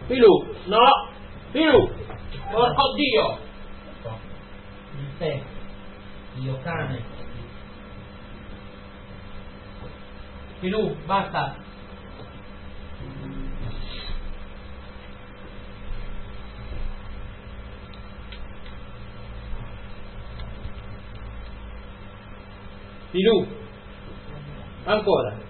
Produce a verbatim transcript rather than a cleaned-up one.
Filù, no, Filù, porco Dio. Il te, io cane. Filù, basta. Filù, ancora.